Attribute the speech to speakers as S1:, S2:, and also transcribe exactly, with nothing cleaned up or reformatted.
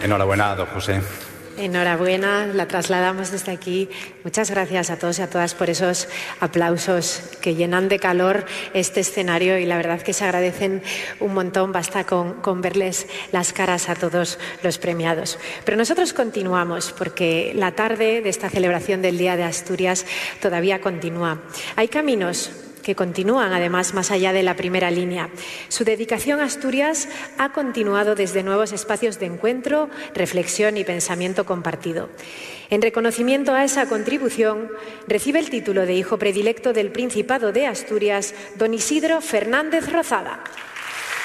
S1: Enhorabuena, don José.
S2: Enhorabuena, la trasladamos desde aquí. Muchas gracias a todos y a todas por esos aplausos que llenan de calor este escenario y la verdad que se agradecen un montón. Basta con, con verles las caras a todos los premiados. Pero nosotros continuamos porque la tarde de esta celebración del Día de Asturias todavía continúa. Hay caminos que continúan, además, más allá de la primera línea. Su dedicación a Asturias ha continuado desde nuevos espacios de encuentro, reflexión y pensamiento compartido. En reconocimiento a esa contribución, recibe el título de hijo predilecto del Principado de Asturias, don Isidro Fernández Rozada.